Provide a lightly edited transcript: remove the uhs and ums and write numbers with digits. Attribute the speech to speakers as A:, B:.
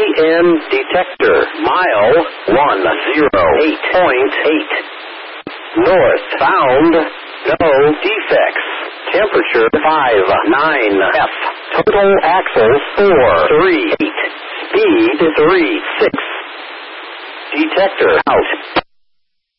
A: EN detector. Mile 108.8. North bound. No defects. Temperature 59F. Total axles 438. Speed 36. Detector out.